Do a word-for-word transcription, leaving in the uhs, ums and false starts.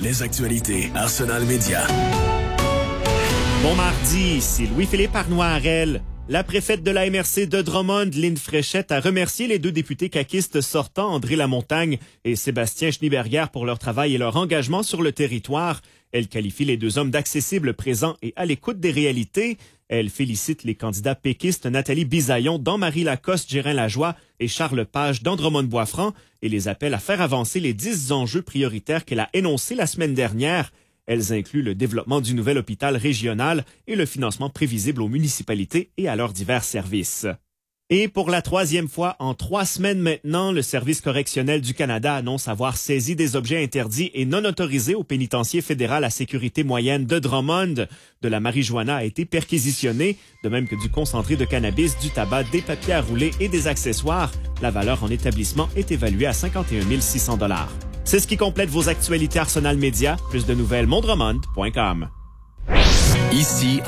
les actualités Arsenal Média. Bon mardi, ici Louis-Philippe Arnoirel. La préfète de la M R C de Drummond, Lynn Fréchette, a remercié les deux députés caquistes sortants, André Lamontagne et Sébastien Schneeberger, pour leur travail et leur engagement sur le territoire. Elle qualifie les deux hommes d'accessibles, présents et à l'écoute des réalités. Elle félicite les candidats péquistes Nathalie Bisaillon, Dan-Marie Lacoste, Gérin Lajoie et Charles Page d'Andromont-Boisfranc et les appelle à faire avancer les dix enjeux prioritaires qu'elle a énoncés la semaine dernière. Elles incluent le développement du nouvel hôpital régional et le financement prévisible aux municipalités et à leurs divers services. Et pour la troisième fois en trois semaines maintenant, le Service correctionnel du Canada annonce avoir saisi des objets interdits et non autorisés au pénitencier fédéral à sécurité moyenne de Drummond. De la marijuana a été perquisitionnée, de même que du concentré de cannabis, du tabac, des papiers à rouler et des accessoires. La valeur en établissement est évaluée à cinquante et un mille six cents dollars. C'est ce qui complète vos actualités Arsenal Média. Plus de nouvelles, mondromond point com. Ici